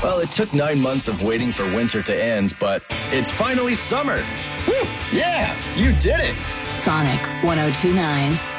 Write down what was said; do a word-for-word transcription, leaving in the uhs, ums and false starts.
Well, it took nine months of waiting for winter to end, but it's finally summer. Woo! Yeah, you did it. Sonic one oh two nine.